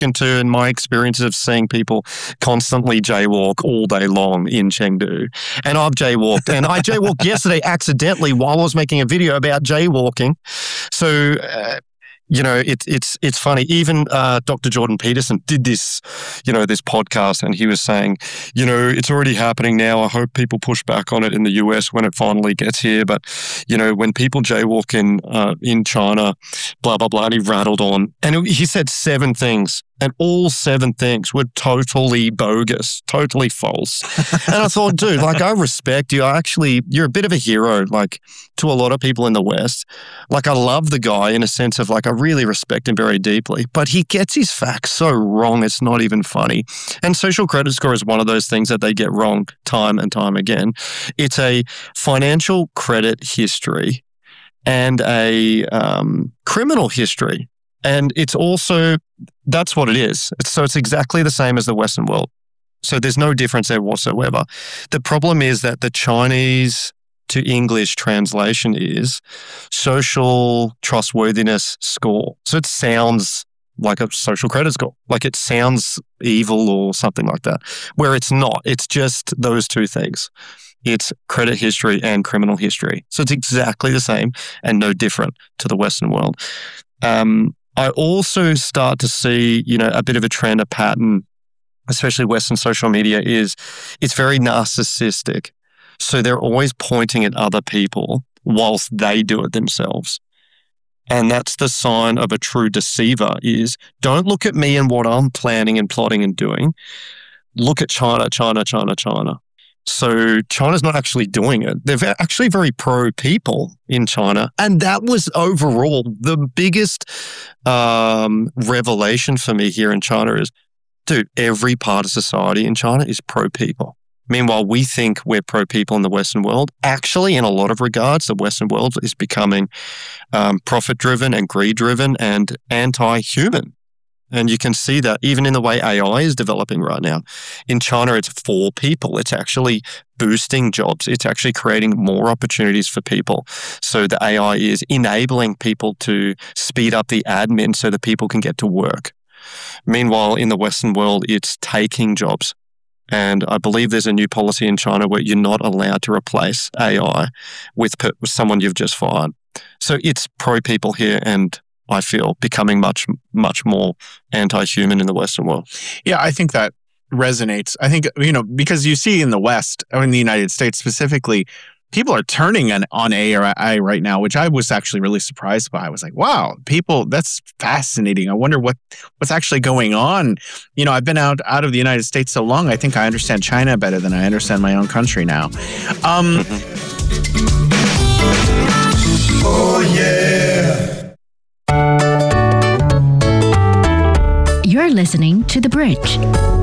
into and my experiences of seeing people constantly jaywalk all day long in Chengdu. And I've jaywalked. And I jaywalked yesterday accidentally while I was making a video about jaywalking. So, it's funny. Even Dr. Jordan Peterson did this, this podcast, and he was saying, it's already happening now. I hope people push back on it in the US when it finally gets here. But, when people jaywalk in China, blah, blah, blah, and he rattled on. And he said 7 things. And all 7 things were totally bogus, totally false. And I thought, dude, I respect you. You're a bit of a hero, to a lot of people in the West. I love the guy in a sense of, I really respect him very deeply. But he gets his facts so wrong, it's not even funny. And social credit score is one of those things that they get wrong time and time again. It's a financial credit history and a criminal history. And it's also, that's what it is. So it's exactly the same as the Western world. So there's no difference there whatsoever. The problem is that the Chinese to English translation is social trustworthiness score. So it sounds like a social credit score. It sounds evil or something like that, where it's not. It's just those 2 things. It's credit history and criminal history. So it's exactly the same and no different to the Western world. I also start to see, a bit of a trend, a pattern, especially Western social media, is it's very narcissistic. So they're always pointing at other people whilst they do it themselves. And that's the sign of a true deceiver is don't look at me and what I'm planning and plotting and doing. Look at China, China, China, China. So China's not actually doing it. They're actually very pro-people in China. And that was overall the biggest revelation for me here in China is, dude, every part of society in China is pro-people. Meanwhile, we think we're pro-people in the Western world. Actually, in a lot of regards, the Western world is becoming profit-driven and greed-driven and anti-human. And you can see that even in the way AI is developing right now. In China, it's for people. It's actually boosting jobs. It's actually creating more opportunities for people. So the AI is enabling people to speed up the admin so that people can get to work. Meanwhile, in the Western world, it's taking jobs. And I believe there's a new policy in China where you're not allowed to replace AI with someone you've just fired. So it's pro-people here and I feel becoming much, much more anti-human in the Western world. Yeah, I think that resonates. I think, because you see in the West, or in the United States specifically, people are turning on AI right now, which I was actually really surprised by. I was like, wow, that's fascinating. I wonder what's actually going on. I've been out of the United States so long, I think I understand China better than I understand my own country now. Oh, yeah. You're listening to The Bridge.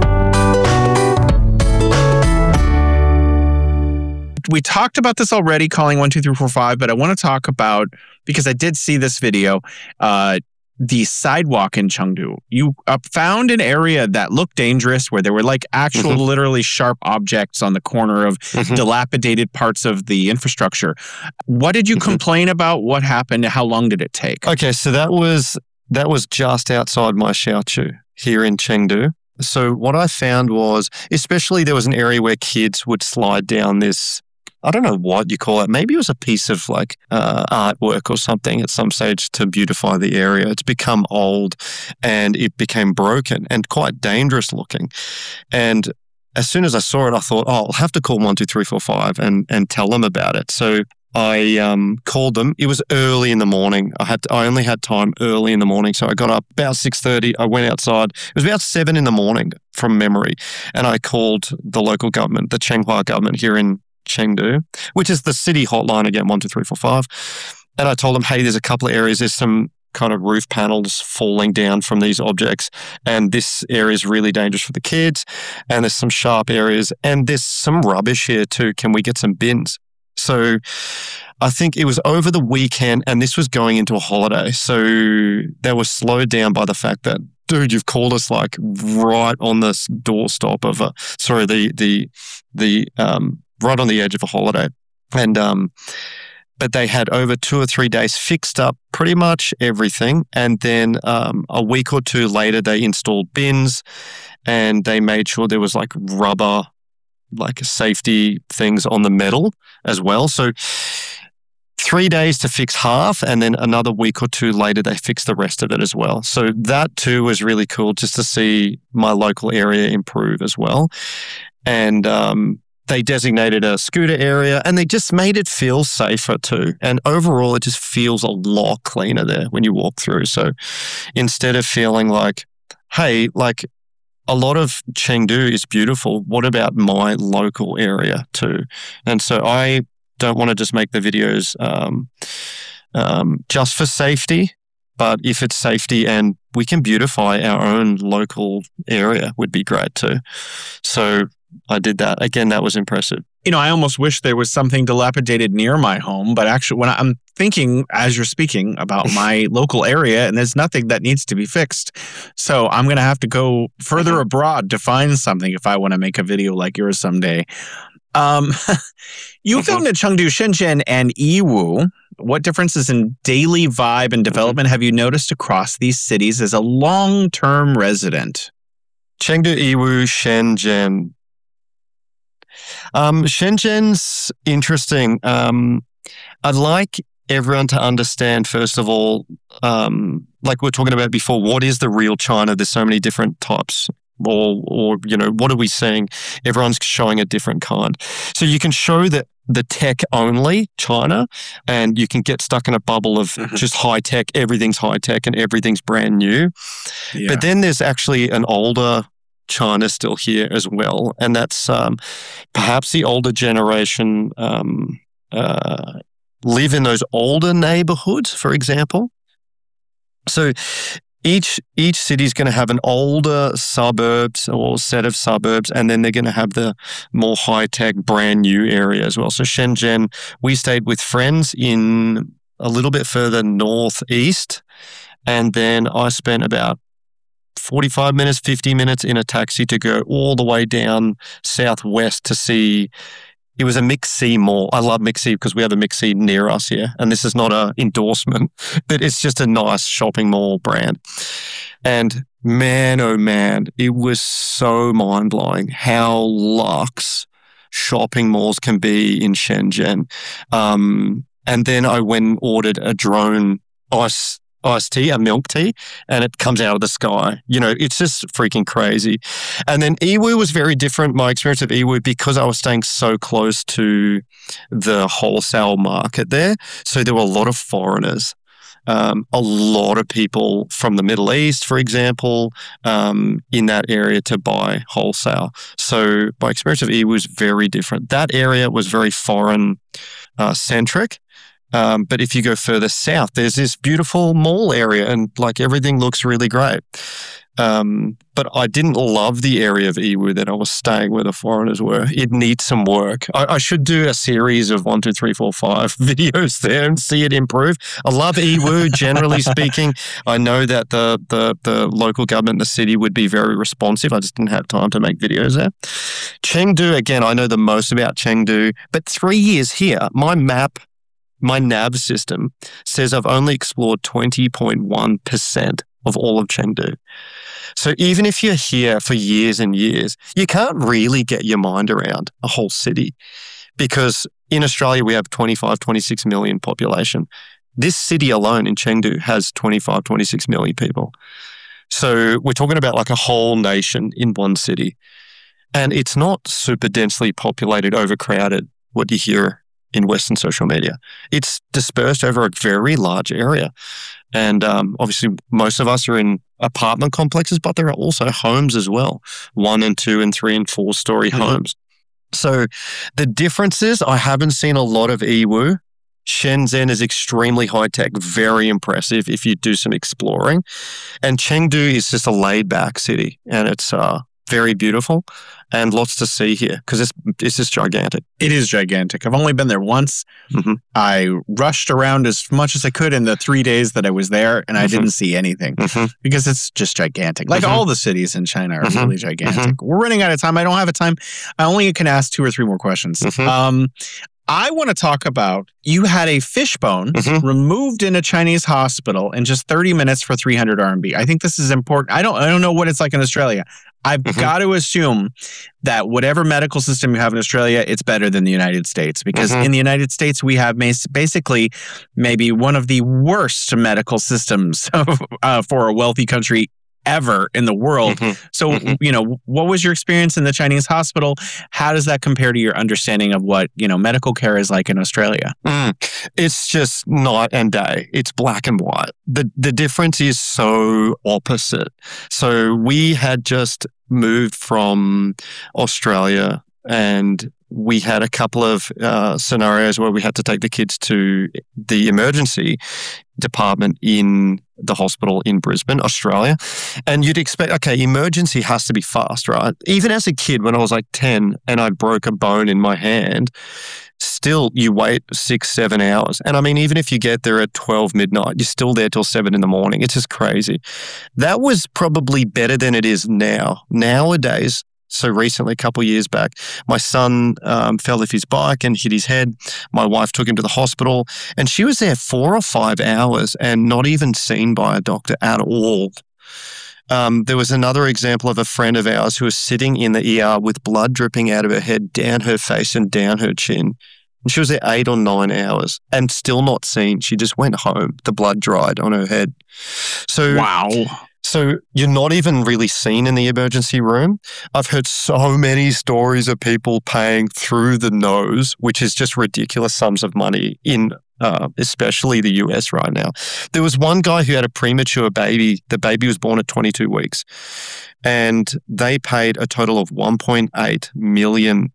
We talked about this already, calling 1, 2, 3, 4, 5, but I want to talk about, because I did see this video, the sidewalk in Chengdu. You found an area that looked dangerous where there were actual literally sharp objects on the corner of dilapidated parts of the infrastructure. What did you complain about? What happened? How long did it take? Okay, so that was just outside my Xiaochu here in Chengdu. So what I found was, especially there was an area where kids would slide down this, I don't know what you call it. Maybe it was a piece of artwork or something at some stage to beautify the area. It's become old and it became broken and quite dangerous looking. And as soon as I saw it, I thought, I'll have to call 1, 2, 3, 4, 5 and tell them about it. So I called them. It was early in the morning. I only had time early in the morning. So I got up about 6:30. I went outside. It was about 7 in the morning from memory. And I called the local government, the Chenghua government here in Chengdu, which is the city hotline again, 1, 2, 3, 4, 5. And I told them, hey, there's a couple of areas. There's some kind of roof panels falling down from these objects. And this area is really dangerous for the kids. And there's some sharp areas. And there's some rubbish here too. Can we get some bins? So I think it was over the weekend and this was going into a holiday. So they were slowed down by the fact that, dude, you've called us right on this doorstep of right on the edge of a holiday. And but they had over 2 or 3 days fixed up pretty much everything. And then a week or two later, they installed bins and they made sure there was like rubber, like safety things on the metal as well. So 3 days to fix half, and then another week or two later, they fixed the rest of it as well. So that too was really cool just to see my local area improve as well. And they designated a scooter area and they just made it feel safer too. And overall, it just feels a lot cleaner there when you walk through. So instead of feeling like, hey, like a lot of Chengdu is beautiful, what about my local area too? And so I don't want to just make the videos just for safety, but if it's safety and we can beautify our own local area would be great too. So I did that. Again, that was impressive. You know, I almost wish there was something dilapidated near my home, but actually when I'm thinking as you're speaking about my local area, and there's nothing that needs to be fixed. So I'm going to have to go further abroad to find something if I want to make a video like yours someday. You filmed in Chengdu, Shenzhen, and Yiwu. What differences in daily vibe and development have you noticed across these cities as a long-term resident? Chengdu, Yiwu, Shenzhen. Shenzhen's interesting. I'd like everyone to understand, first of all, like we were talking about before, what is the real China? There's so many different types. Or you know, what are we seeing? Everyone's showing a different kind. So you can show that the tech only China, and you can get stuck in a bubble of just high tech. Everything's high tech and everything's brand new. Yeah. But then there's actually an older China still here as well, and that's perhaps the older generation live in those older neighborhoods, for example. So each city is going to have an older suburbs or set of suburbs, and then they're going to have the more high-tech, brand new area as well. So Shenzhen, we stayed with friends in a little bit further northeast, and then I spent about 45 minutes, 50 minutes in a taxi to go all the way down southwest to see. It was a MixC mall. I love MixC because we have a MixC near us here. And this is not an endorsement, but it's just a nice shopping mall brand. And man, oh man, it was so mind-blowing how luxe shopping malls can be in Shenzhen. And then I went and ordered a drone iced tea, a milk tea, and it comes out of the sky. You know, it's just freaking crazy. And then Yiwu was very different. My experience of Yiwu, because I was staying so close to the wholesale market there. So there were a lot of foreigners, a lot of people from the Middle East, for example, in that area to buy wholesale. So my experience of Yiwu was very different. That area was very foreign centric. But if you go further south, there's this beautiful mall area and like everything looks really great. But I didn't love the area of Yiwu that I was staying where the foreigners were. It needs some work. I should do a series of 1, 2, 3, 4, 5 videos there and see it improve. I love Yiwu, generally speaking. I know that the local government, the city would be very responsive. I just didn't have time to make videos there. Chengdu, again, I know the most about Chengdu, but 3 years here, my nav system says I've only explored 20.1% of all of Chengdu. So even if you're here for years and years, you can't really get your mind around a whole city because in Australia, we have 25, 26 million population. This city alone in Chengdu has 25, 26 million people. So we're talking about like a whole nation in one city. And it's not super densely populated, overcrowded, what you hear in Western social media. It's dispersed over a very large area. And obviously, most of us are in apartment complexes, but there are also homes as well, 1 and 2 and 3 and 4 story homes. So the difference is I haven't seen a lot of Yiwu. Shenzhen is extremely high-tech, very impressive if you do some exploring. And Chengdu is just a laid-back city, and it's very beautiful and lots to see here because it's just gigantic. It is gigantic. I've only been there once. I rushed around as much as I could in the 3 days that I was there, and I didn't see anything because it's just gigantic. Like all the cities in China are really gigantic. We're running out of time. I don't have a time. I only can ask 2 or 3 more questions. I want to talk about you had a fishbone removed in a Chinese hospital in just 30 minutes for 300 RMB. I think this is important. I don't know what it's like in Australia. I've got to assume that whatever medical system you have in Australia, it's better than the United States, because in the United States, we have basically maybe one of the worst medical systems for a wealthy country ever in the world. So, what was your experience in the Chinese hospital? How does that compare to your understanding of what, medical care is like in Australia? It's just night and day. It's black and white. The difference is so opposite. So we had just moved from Australia, and we had a couple of scenarios where we had to take the kids to the emergency department in the hospital in Brisbane, Australia. And you'd expect, okay, emergency has to be fast, right? Even as a kid, when I was like 10 and I broke a bone in my hand, still you wait 6-7 hours. And I mean, even if you get there at 12 midnight, you're still there till 7 in the morning. It's just crazy. That was probably better than it is now. Nowadays, so recently, a couple of years back, my son fell off his bike and hit his head. My wife took him to the hospital, and she was there 4 or 5 hours and not even seen by a doctor at all. There was another example of a friend of ours who was sitting in the ER with blood dripping out of her head, down her face and down her chin. And she was there 8 or 9 hours and still not seen. She just went home. The blood dried on her head. So wow. So you're not even really seen in the emergency room. I've heard so many stories of people paying through the nose, which is just ridiculous sums of money in especially the US right now. There was one guy who had a premature baby. The baby was born at 22 weeks, and they paid a total of $1.8 million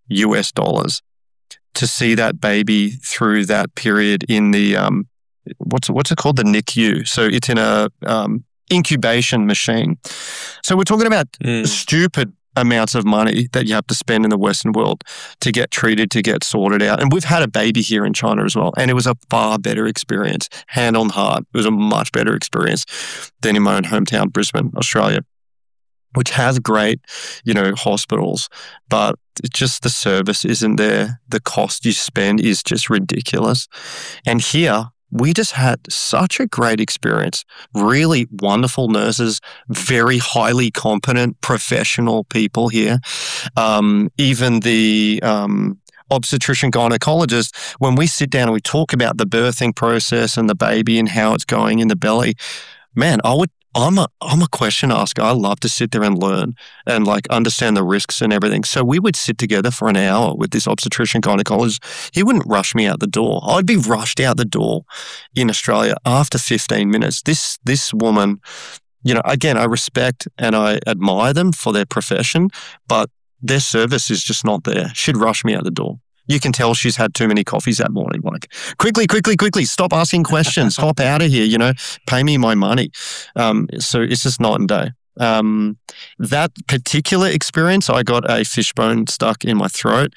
to see that baby through that period in the what's it called, the NICU. So it's in a incubation machine. So we're talking about stupid amounts of money that you have to spend in the Western world to get treated, to get sorted out. And we've had a baby here in China as well, and it was a far better experience. Hand on heart, it was a much better experience than in my own hometown, Brisbane, Australia, which has great, hospitals, but just the service isn't there. The cost you spend is just ridiculous. And here, we just had such a great experience. Really wonderful nurses, very highly competent, professional people here. Even the obstetrician gynecologist, when we sit down and we talk about the birthing process and the baby and how it's going in the belly, man, I'm a question asker. I love to sit there and learn and understand the risks and everything. So we would sit together for an hour with this obstetrician gynecologist. He wouldn't rush me out the door. I'd be rushed out the door in Australia after 15 minutes. This woman, again, I respect and I admire them for their profession, but their service is just not there. She'd rush me out the door. You can tell she's had too many coffees that morning. Quickly, stop asking questions. Hop out of here, pay me my money. So it's just night and day. That particular experience, I got a fishbone stuck in my throat.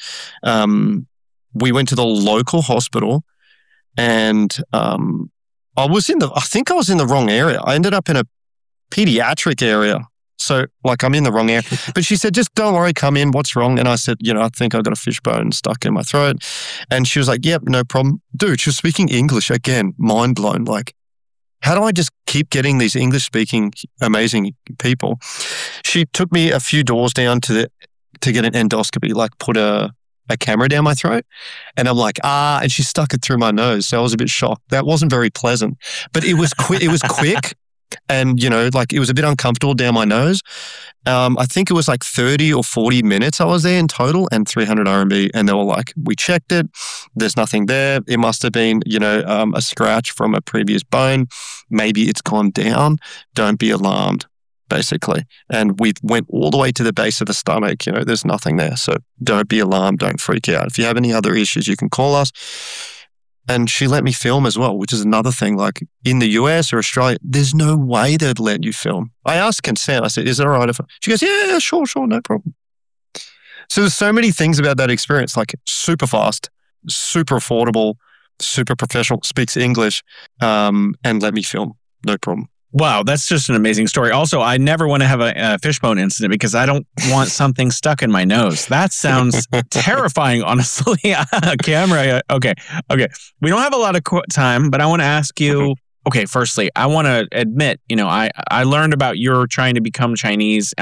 We went to the local hospital, and I think I was in the wrong area. I ended up in a pediatric area. So I'm in the wrong area. But she said, just don't worry, come in. What's wrong? And I said, I think I got a fishbone stuck in my throat. And she was like, yep, no problem. Dude, she was speaking English again, mind blown. How do I just keep getting these English speaking amazing people? She took me a few doors down to get an endoscopy, put a camera down my throat. And I'm like, and she stuck it through my nose. So I was a bit shocked. That wasn't very pleasant, but it was quick. It was quick. And, it was a bit uncomfortable down my nose. I think it was 30 or 40 minutes I was there in total, and 300 RMB. And they were like, we checked it. There's nothing there. It must have been, a scratch from a previous bone. Maybe it's gone down. Don't be alarmed, basically. And we went all the way to the base of the stomach. There's nothing there. So don't be alarmed. Don't freak out. If you have any other issues, you can call us. And she let me film as well, which is another thing. In the US or Australia, there's no way they'd let you film. I asked consent. I said, is it all right if she goes, yeah, sure, no problem. So there's so many things about that experience, super fast, super affordable, super professional, speaks English, and let me film. No problem. Wow, that's just an amazing story. Also, I never want to have a fishbone incident because I don't want something stuck in my nose. That sounds terrifying, honestly. Camera. Okay. We don't have a lot of time, but I want to ask you. Okay, firstly, I want to admit, I learned about your trying to become Chinese.